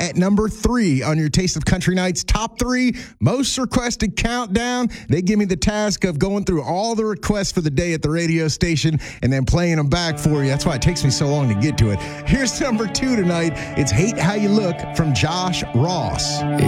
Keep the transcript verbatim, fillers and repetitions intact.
at number three on your Taste of Country Nights top three most requested countdown. They give me the task of going through all the requests for the day at the radio station and then playing them back for you. That's why it takes me so long to get to it. Here's number two tonight. It's Hate How You Look from Josh Ross.